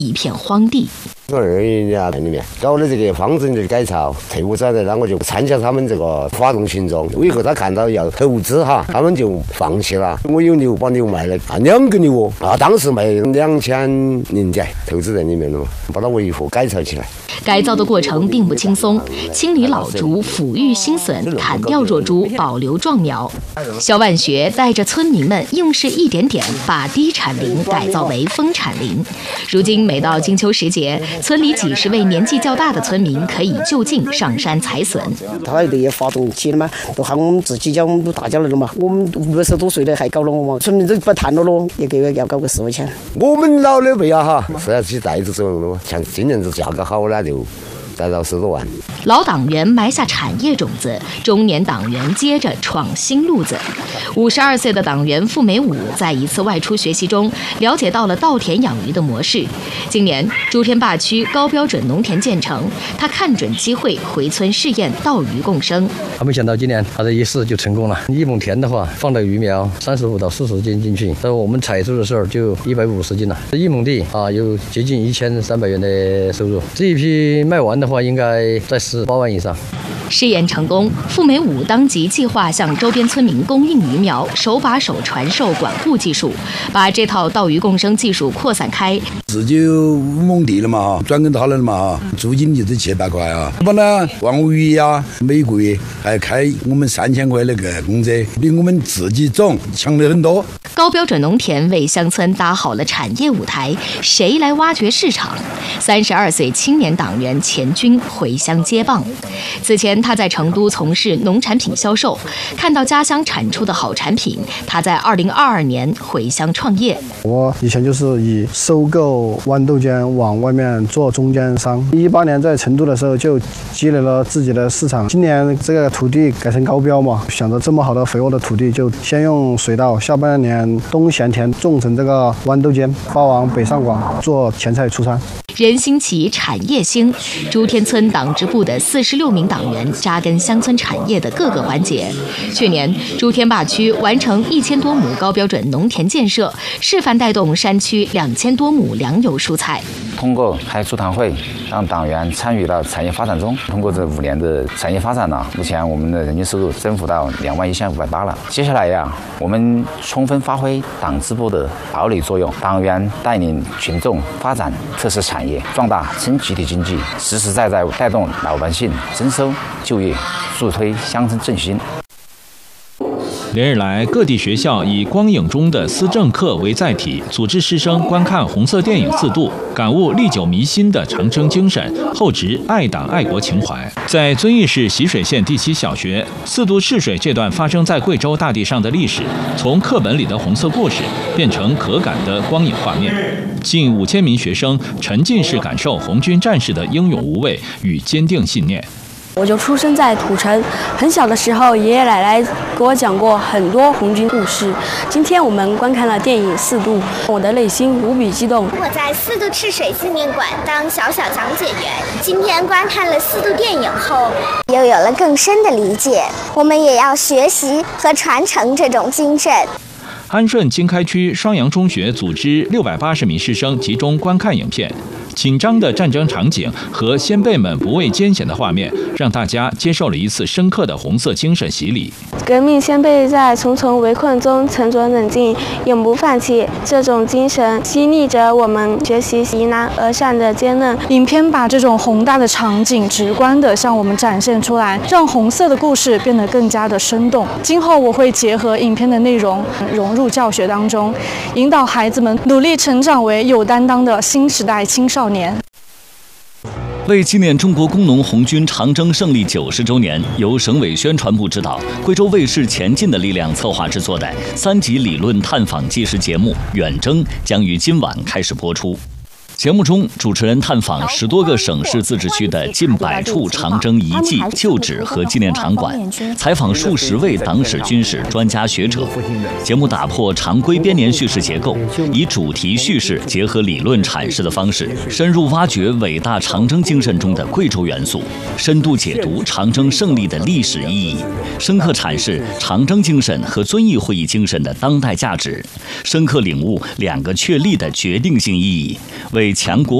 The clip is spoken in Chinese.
一片荒地。 2021年里面搞的这个方阵的改造，退伍崽的，那我就参加他们这个发动群众。以后他看到要投资哈，他们就放弃了。我有牛，把牛卖了2个牛当时卖2000件，投资在里面了嘛，把它维护改造起来。 改造的过程并不轻松，清理老竹、抚育新笋、砍掉弱株、保留壮苗。肖万学带着村民们硬是一点点把低产林改造为丰产林。如今每到金秋时节，村里几十位年纪较大的村民可以就近上山采笋。 他也发动起了嘛，都喊我们自己讲，我们都大家来了嘛。我们50多岁的还搞了我嘛，村民都不谈了咯，一个月要搞个4万钱。 我们老的不要哈，是要去带着走了嘛。像今年子价格好了就带到10多万。 老党员埋下产业种子，中年党员接着闯新路子。52岁的党员付美武在一次外出学习中了解到了稻田养鱼的模式。今年朱天坝区高标准农田建成，他看准机会回村试验稻鱼共生。 没想到今年他这一试就成功了。1亩田的话，放的鱼苗35到40斤进去，到我们采收的时候就150斤了。1亩地有接近1300元的收入。这一批卖完的话，应该在18万以上。 试验成功，付美武当即计划向周边村民供应鱼苗，手把手传授管护技术，把这套稻鱼共生技术扩散开。 自己有5亩地了嘛，转给他了嘛，租金就是700块啊。不呢，王鱼呀，每个月还开我们3000块那个工资，比我们自己种强了很多。 高标准农田为乡村搭好了产业舞台，谁来挖掘市场？32岁青年党员钱军回乡接棒。此前他在成都从事农产品销售，看到家乡产出的好产品，他在2022年回乡创业。 我以前就是以收购豌豆尖往外面做中间商。18年在成都的时候就积累了自己的市场。今年这个土地改成高标嘛，想着这么好的肥沃的土地，就先用水稻，下半年东咸田种成这个豌豆尖，发往北上广做前菜出餐。 人兴起，产业兴。朱天村党支部的46名党员扎根乡村产业的各个环节。去年，朱天坝区完成1000多亩高标准农田建设，示范带动山区2000多亩粮油蔬菜。 通过开座谈会，让党员参与到产业发展中。通过这5年的产业发展呢，目前我们的人均收入增幅到21580了。接下来呀，我们充分发挥党支部的堡垒作用，党员带领群众发展特色产业，壮大村集体经济，实实在在带动老百姓增收就业，助推乡村振兴。 连日来，各地学校以光影中的思政课为载体，组织师生观看红色电影4度，感悟历久弥新的长征精神，厚植爱党爱国情怀。在遵义市习水县第7小学，4度试水这段发生在贵州大地上的历史，从课本里的红色故事变成可感的光影画面。近5000名学生沉浸式感受红军战士的英勇无畏与坚定信念。 我就出生在土城，很小的时候，爷爷奶奶给我讲过很多红军故事。今天我们观看了电影4度，我的内心无比激动。 我在4度赤水纪念馆当小讲解员，今天观看了4度电影后，又有了更深的理解。我们也要学习和传承这种精神。 安顺经开区双阳中学组织680名师生集中观看影片。紧张的战争场景和先辈们不畏艰险的画面，让大家接受了一次深刻的红色精神洗礼。 革命先辈在重重围困中沉着冷静，永不放弃，这种精神激励着我们学习迎难而上的坚韧。 影片把这种宏大的场景直观地向我们展现出来，让红色的故事变得更加的生动。今后我会结合影片的内容融入教学当中，引导孩子们努力成长为有担当的新时代青少年。 为纪念中国工农红军长征胜利90周年，由省委宣传部指导，贵州卫视前进的力量策划制作的3集理论探访纪实节目《远征》将于今晚开始播出。节目中，主持人探访10多个省市自治区的近100处长征遗迹、旧址和纪念场馆，采访数十位党史、军事专家学者。节目打破常规编年叙事结构，以主题叙事结合理论阐释的方式，深入挖掘伟大长征精神中的贵州元素，深度解读长征胜利的历史意义，深刻阐释长征精神和遵义会议精神的当代价值，深刻领悟2个确立的决定性意义，为为强国。